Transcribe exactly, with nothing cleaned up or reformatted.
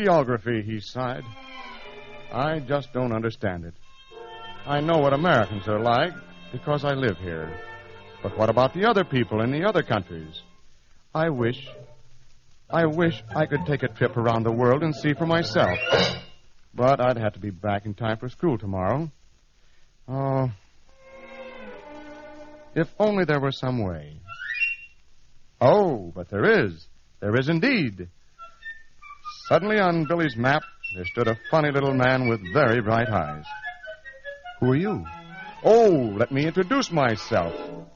geography, he sighed. I just don't understand it. I know what Americans are like because I live here. But what about the other people in the other countries? I wish, I wish I could take a trip around the world and see for myself. But I'd have to be back in time for school tomorrow. Oh, if only there were some way. Oh, but there is. There is indeed. Suddenly on Billy's map, there stood a funny little man with very bright eyes. Who are you? Oh, let me introduce myself.